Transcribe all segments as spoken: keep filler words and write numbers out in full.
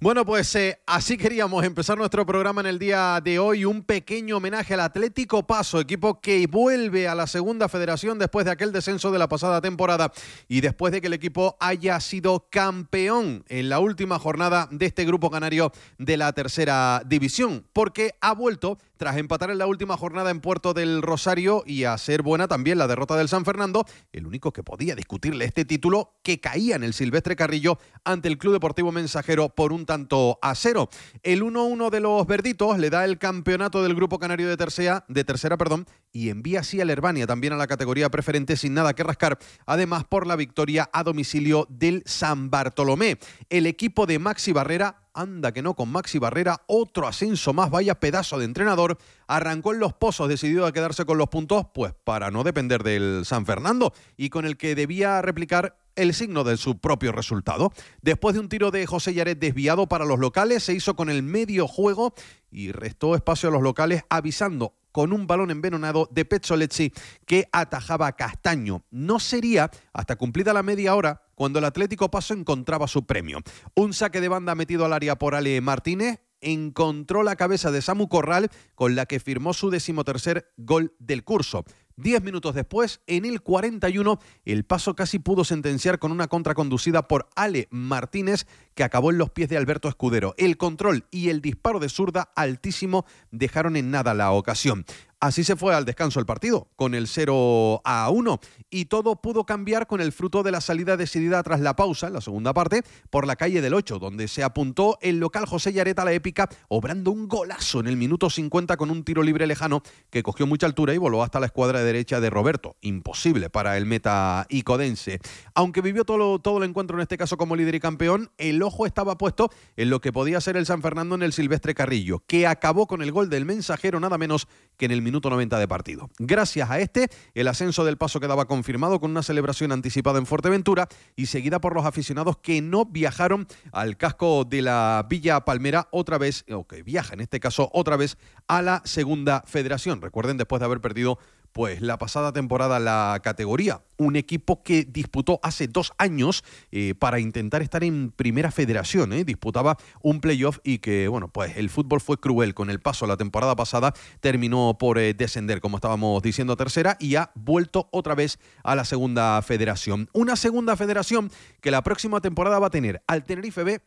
Bueno, pues eh, así queríamos empezar nuestro programa en el día de hoy. Un pequeño homenaje al Atlético Paso, equipo que vuelve a la segunda federación después de aquel descenso de la pasada temporada y después de que el equipo haya sido campeón en la última jornada de este grupo canario de la tercera división, porque ha vuelto tras empatar en la última jornada en Puerto del Rosario y a ser buena también la derrota del San Fernando, el único que podía discutirle este título, que caía en el Silvestre Carrillo ante el Club Deportivo Mensajero por un tanto a cero. El uno uno de los verditos le da el campeonato del grupo canario de tercera, de tercera perdón, y envía así al Herbania también a la categoría preferente sin nada que rascar, además por la victoria a domicilio del San Bartolomé. El equipo de Maxi Barrera, anda que no con Maxi Barrera, otro ascenso más, vaya pedazo de entrenador, arrancó en los pozos, decidido a quedarse con los puntos, pues para no depender del San Fernando, y con el que debía replicar el signo de su propio resultado. Después de un tiro de José Yaret desviado para los locales, se hizo con el medio juego y restó espacio a los locales, avisando con un balón envenenado de Pezzolezzi que atajaba a Castaño. No sería hasta cumplida la media hora cuando el Atlético Paso encontraba su premio. Un saque de banda metido al área por Ale Martínez encontró la cabeza de Samu Corral, con la que firmó su decimotercer gol del curso. Diez minutos después, en el cuarenta y uno, el Paso casi pudo sentenciar con una contra conducida por Ale Martínez, que acabó en los pies de Alberto Escudero. El control y el disparo de zurda altísimo dejaron en nada la ocasión. Así se fue al descanso el partido, con el cero a uno, y todo pudo cambiar con el fruto de la salida decidida tras la pausa, en la segunda parte, por la calle del ocho, donde se apuntó el local José Yaret a la épica, obrando un golazo en el minuto cincuenta con un tiro libre lejano que cogió mucha altura y voló hasta la escuadra de derecha de Roberto. Imposible para el meta icodense. Aunque vivió todo, todo el encuentro en este caso como líder y campeón, el ojo estaba puesto en lo que podía ser el San Fernando en el Silvestre Carrillo, que acabó con el gol del Mensajero nada menos que en el minuto noventa de partido. Gracias a este, el ascenso del Paso quedaba confirmado con una celebración anticipada en Fuerteventura y seguida por los aficionados que no viajaron al casco de la Villa Palmera otra vez, o que viaja en este caso otra vez a la segunda federación. Recuerden, después de haber perdido pues la pasada temporada la categoría, un equipo que disputó hace dos años eh, para intentar estar en primera federación, ¿eh? disputaba un playoff y que, bueno, pues el fútbol fue cruel. Con el Paso la temporada pasada terminó por eh, descender, como estábamos diciendo, tercera, y ha vuelto otra vez a la segunda federación. Una segunda federación que la próxima temporada va a tener al Tenerife B,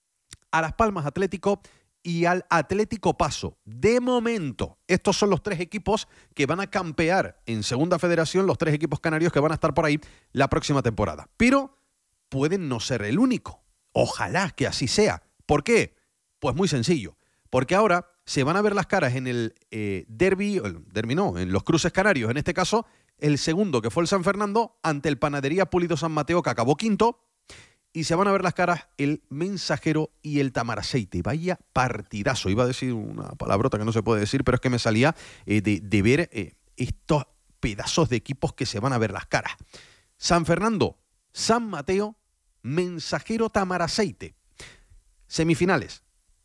a Las Palmas Atlético y al Atlético Paso. De momento, estos son los tres equipos que van a campear en segunda federación, los tres equipos canarios que van a estar por ahí la próxima temporada. Pero pueden no ser el único. Ojalá que así sea. ¿Por qué? Pues muy sencillo. Porque ahora se van a ver las caras en el eh, derbi, el derbi no, en los cruces canarios, en este caso, el segundo, que fue el San Fernando, ante el Panadería Pulido San Mateo, que acabó quinto. Y se van a ver las caras el Mensajero y el Tamaraceite. Vaya partidazo. Iba a decir una palabrota que no se puede decir, pero es que me salía eh, de, de ver eh, estos pedazos de equipos que se van a ver las caras. San Fernando, San Mateo, Mensajero, Tamaraceite. Semifinales.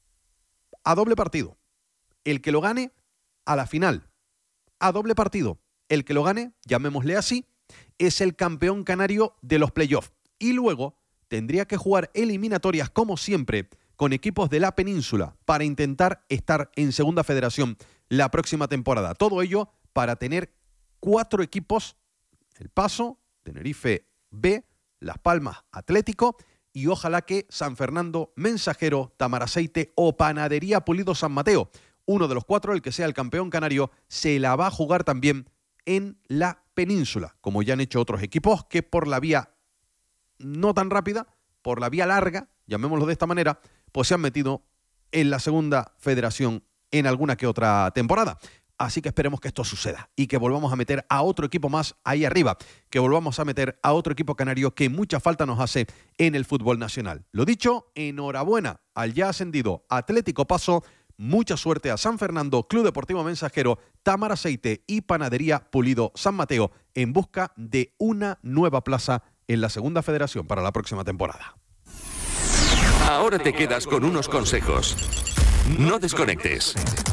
A doble partido. El que lo gane, a la final. A doble partido. El que lo gane, llamémosle así, es el campeón canario de los playoffs. Y luego tendría que jugar eliminatorias, como siempre, con equipos de la península para intentar estar en segunda federación la próxima temporada. Todo ello para tener cuatro equipos: El Paso, Tenerife B, Las Palmas Atlético y ojalá que San Fernando, Mensajero, Tamaraceite o Panadería Pulido San Mateo. Uno de los cuatro, el que sea el campeón canario, se la va a jugar también en la península, como ya han hecho otros equipos que por la vía no tan rápida, por la vía larga, llamémoslo de esta manera, pues se han metido en la segunda federación en alguna que otra temporada. Así que esperemos que esto suceda y que volvamos a meter a otro equipo más ahí arriba, que volvamos a meter a otro equipo canario que mucha falta nos hace en el fútbol nacional. Lo dicho, enhorabuena al ya ascendido Atlético Paso, mucha suerte a San Fernando, Club Deportivo Mensajero, Tamaraceite y Panadería Pulido San Mateo en busca de una nueva plaza en la segunda federación para la próxima temporada. Ahora te quedas con unos consejos. No desconectes.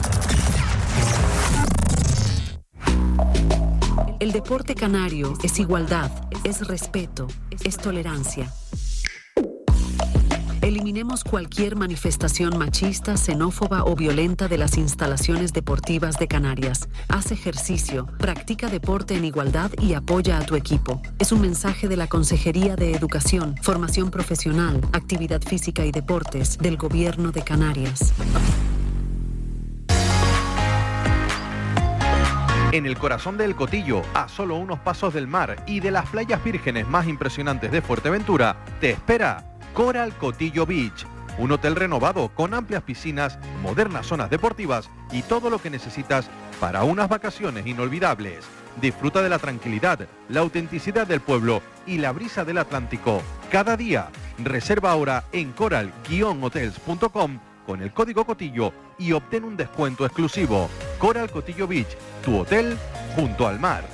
El deporte canario es igualdad, es respeto, es tolerancia. Eliminemos cualquier manifestación machista, xenófoba o violenta de las instalaciones deportivas de Canarias. Haz ejercicio, practica deporte en igualdad y apoya a tu equipo. Es un mensaje de la Consejería de Educación, Formación Profesional, Actividad Física y Deportes del Gobierno de Canarias. En el corazón del Cotillo, a solo unos pasos del mar y de las playas vírgenes más impresionantes de Fuerteventura, te espera Coral Cotillo Beach, un hotel renovado con amplias piscinas, modernas zonas deportivas y todo lo que necesitas para unas vacaciones inolvidables. Disfruta de la tranquilidad, la autenticidad del pueblo y la brisa del Atlántico cada día. Reserva ahora en coral guion hotels punto com con el código Cotillo y obtén un descuento exclusivo. Coral Cotillo Beach, tu hotel junto al mar.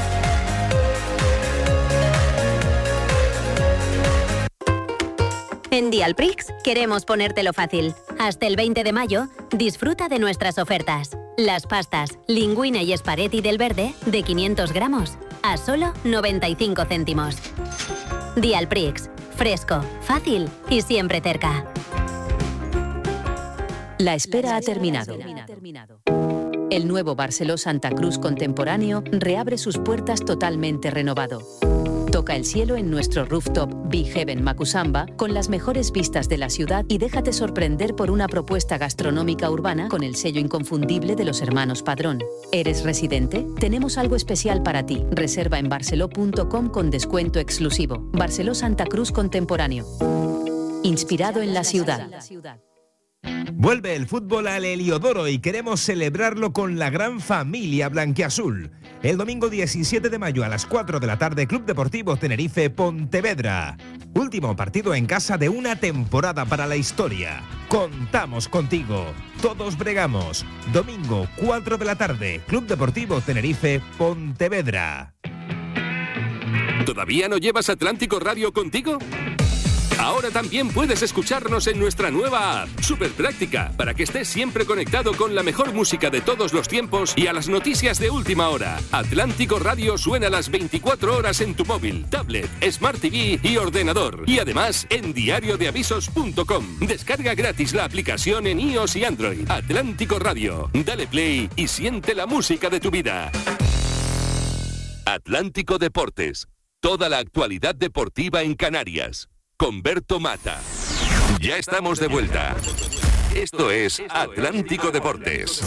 En Dialprix queremos ponértelo fácil. Hasta el veinte de mayo, disfruta de nuestras ofertas. Las pastas Linguine y Esparetti del Verde, de quinientos gramos, a solo noventa y cinco céntimos. Dialprix, fresco, fácil y siempre cerca. La espera ha terminado. El nuevo Barceló Santa Cruz contemporáneo reabre sus puertas totalmente renovado. Toca el cielo en nuestro rooftop Be Heaven Macusamba con las mejores vistas de la ciudad y déjate sorprender por una propuesta gastronómica urbana con el sello inconfundible de los hermanos Padrón. ¿Eres residente? Tenemos algo especial para ti. Reserva en barceló punto com con descuento exclusivo. Barceló Santa Cruz contemporáneo. Inspirado en la ciudad. Vuelve el fútbol al Heliodoro y queremos celebrarlo con la gran familia blanquiazul. El domingo diecisiete de mayo a las cuatro de la tarde, Club Deportivo Tenerife Pontevedra. Último partido en casa de una temporada para la historia. Contamos contigo. Todos bregamos. Domingo cuatro de la tarde, Club Deportivo Tenerife Pontevedra. ¿Todavía no llevas Atlántico Radio contigo? Ahora también puedes escucharnos en nuestra nueva app, súper práctica, para que estés siempre conectado con la mejor música de todos los tiempos y a las noticias de última hora. Atlántico Radio suena las veinticuatro horas en tu móvil, tablet, Smart T V y ordenador. Y además en diario de avisos punto com. Descarga gratis la aplicación en iOS y Android. Atlántico Radio. Dale play y siente la música de tu vida. Atlántico Deportes. Toda la actualidad deportiva en Canarias. Con Berto Mata. Ya estamos de vuelta. Esto es Atlántico Deportes.